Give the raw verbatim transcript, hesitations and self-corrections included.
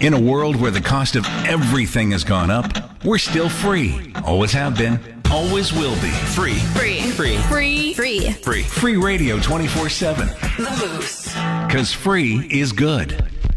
In a world where the cost of everything has gone up, we're still free. Always have been. Always will be. Free. Free. Free. Free. Free. Free. Free radio twenty-four seven. The Moose. Because free is good.